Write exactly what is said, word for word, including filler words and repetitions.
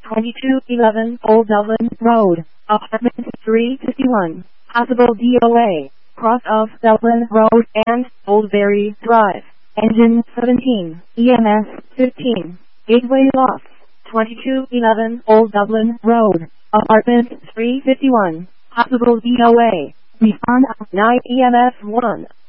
twenty-two eleven Old Dublin Road, apartment three fifty-one, possible D O A, cross of Dublin Road and Oldbury Drive, engine seventeen, E M S fifteen, gateway lost, twenty-two eleven Old Dublin Road, apartment three fifty-one, possible D O A, refund of nine E M S one.